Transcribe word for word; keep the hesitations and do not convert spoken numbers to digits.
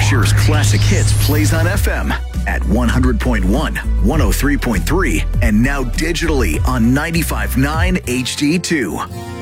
Sher's classic hits plays on F M at one hundred point one, one oh three point three, and now digitally on ninety-five point nine H D two.